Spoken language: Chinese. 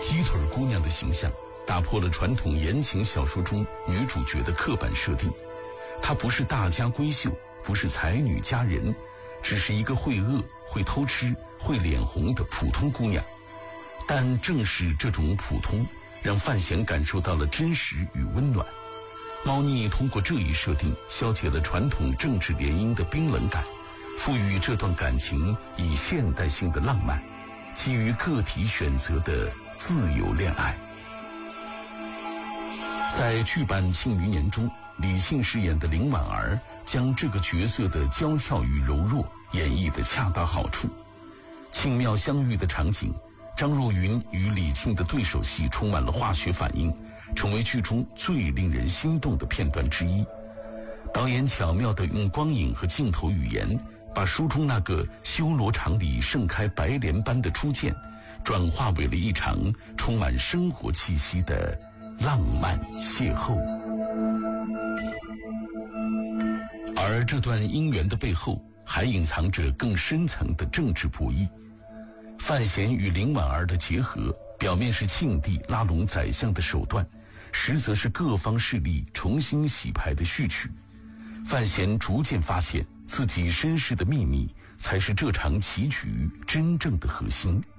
鸡腿姑娘的形象打破了传统言情小说中女主角的刻板设定，她不是大家闺秀，不是才女佳人，只是一个会饿、会偷吃、会脸红的普通姑娘。但正是这种普通，让范闲感受到了真实与温暖。猫腻通过这一设定，消解了传统政治联姻的冰冷感，赋予这段感情以现代性的浪漫，基于个体选择的自由恋爱。在剧版《庆余年》中，李沁饰演的林婉儿将这个角色的娇俏与柔弱演绎得恰到好处。庆庙相遇的场景，张若昀与李沁的对手戏充满了化学反应，成为剧中最令人心动的片段之一。导演巧妙地用光影和镜头语言，把书中那个修罗场里盛开白莲般的初见，转化为了一场充满生活气息的浪漫邂逅。而这段姻缘的背后，还隐藏着更深层的政治博弈。范闲与林婉儿的结合，表面是庆帝拉拢宰相的手段，实则是各方势力重新洗牌的序曲。范闲逐渐发现，自己身世的秘密才是这场棋局真正的核心。